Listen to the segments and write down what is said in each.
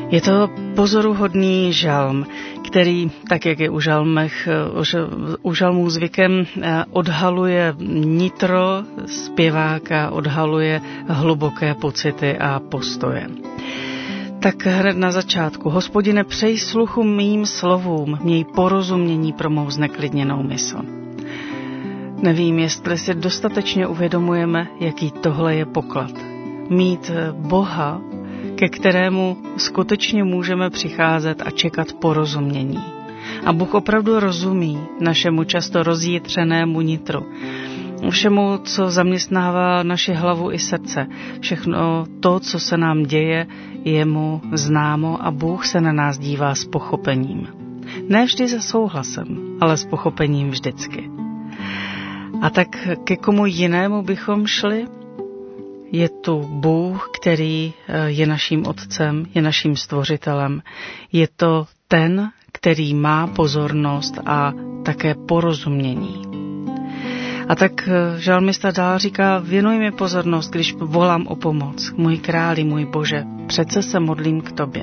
Je to pozoruhodný žalm, který, tak jak je u žalmů zvykem, odhaluje nitro zpěváka, odhaluje hluboké pocity a postoje. Tak hned na začátku. Hospodine, přej sluchu mým slovům, měj porozumění pro mou zneklidněnou mysl. Nevím, jestli si dostatečně uvědomujeme, jaký tohle je poklad. Mít Boha, ke kterému skutečně můžeme přicházet a čekat porozumění. A Bůh opravdu rozumí našemu často rozjitřenému nitru. Všemu, co zaměstnává naši hlavu i srdce. Všechno to, co se nám děje, je mu známo a Bůh se na nás dívá s pochopením. Ne vždy se souhlasem, ale s pochopením vždycky. A tak ke komu jinému bychom šli? Je tu Bůh, který je naším otcem, je naším stvořitelem. Je to ten, který má pozornost a také porozumění. A tak žalmista dál říká, věnuj mi pozornost, když volám o pomoc. Můj králi, můj Bože, přece se modlím k tobě.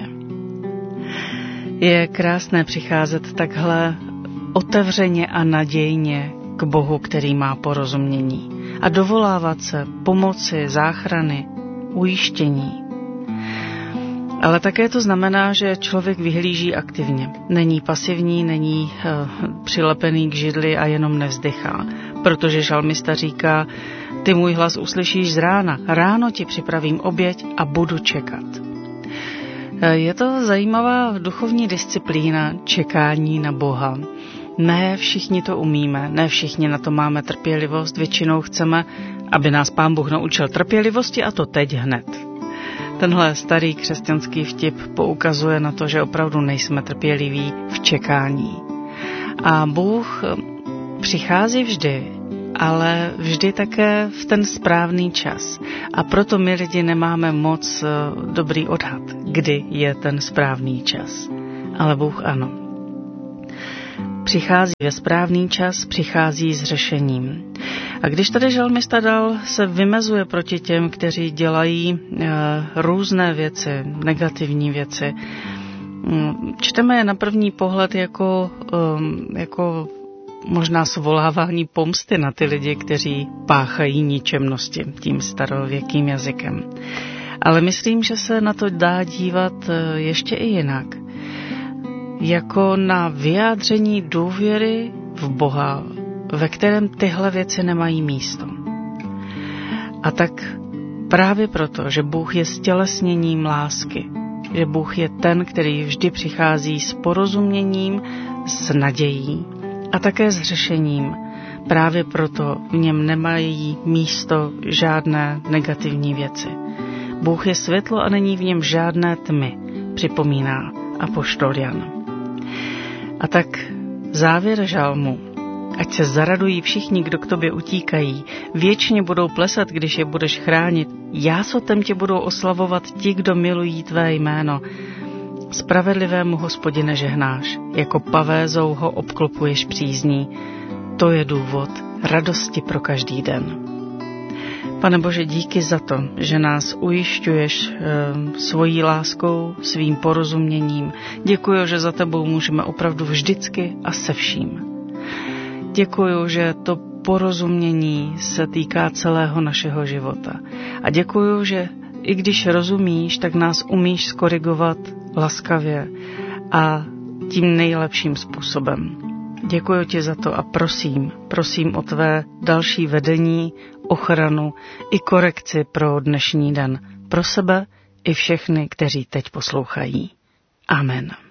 Je krásné přicházet takhle otevřeně a nadějně k Bohu, který má porozumění. A dovolávat se pomoci, záchrany, ujištění. Ale také to znamená, že člověk vyhlíží aktivně. Není pasivní, není přilepený k židli a jenom nevzdychá. Protože žalmista říká, ty můj hlas uslyšíš z rána. Ráno ti připravím oběť a budu čekat. Je to zajímavá duchovní disciplína čekání na Boha. Ne všichni to umíme, ne všichni na to máme trpělivost, většinou chceme, aby nás Pán Bůh naučil trpělivosti a to teď hned. Tenhle starý křesťanský vtip poukazuje na to, že opravdu nejsme trpěliví v čekání. A Bůh přichází vždy, ale vždy také v ten správný čas. A proto my lidi nemáme moc dobrý odhad, kdy je ten správný čas. Ale Bůh ano. Přichází ve správný čas, přichází s řešením. A když tady žalmista dál se vymezuje proti těm, kteří dělají různé věci, negativní věci, čteme je na první pohled jako možná svolávání pomsty na ty lidi, kteří páchají ničemnosti tím starověkým jazykem. Ale myslím, že se na to dá dívat ještě i jinak. Jako na vyjádření důvěry v Boha, ve kterém tyhle věci nemají místo. A tak právě proto, že Bůh je stělesněním lásky, že Bůh je ten, který vždy přichází s porozuměním, s nadějí a také s řešením, právě proto v něm nemají místo žádné negativní věci. Bůh je světlo a není v něm žádné tmy, připomíná apoštol Jan. A tak závěr žalmu. Ať se zaradují všichni, kdo k tobě utíkají. Věčně budou plesat, když je budeš chránit. Jásotem tě budou oslavovat ti, kdo milují tvé jméno. Spravedlivému Hospodine žehnáš. Jako pavézou ho obklopuješ přízní. To je důvod radosti pro každý den. Pane Bože, díky za to, že nás ujišťuješ svojí láskou, svým porozuměním. Děkuji, že za tebou můžeme opravdu vždycky a se vším. Děkuji, že to porozumění se týká celého našeho života. A děkuji, že i když rozumíš, tak nás umíš skorigovat laskavě a tím nejlepším způsobem. Děkuji ti za to a prosím o tvé další vedení, ochranu i korekci pro dnešní den. Pro sebe i všechny, kteří teď poslouchají. Amen.